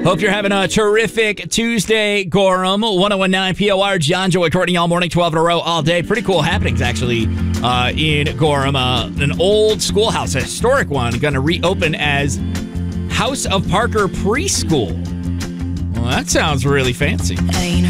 Hope you're having a terrific Tuesday, Gorham. 1019 POR, John Joy, Courtney, all morning, 12 in a row, all day. Pretty cool happenings, actually, in Gorham. An old schoolhouse, a historic one, going to reopen as House of Parker Preschool. Well, that sounds really fancy.